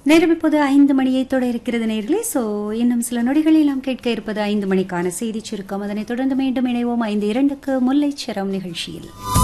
நேரம் இப்போது 5 மணியை தொட இருக்கிறது நேர்களே. இன்னும் சில நொடிகளில் நாம் கேட்க இருப்பது 5 மணிக்கான செய்திச் சுருக்கம். அதனைத் தொடர்ந்து மீண்டும் இணைவோம் 5:02க்கு முல்லைச்சரம் நிகழ்ச்சியில்.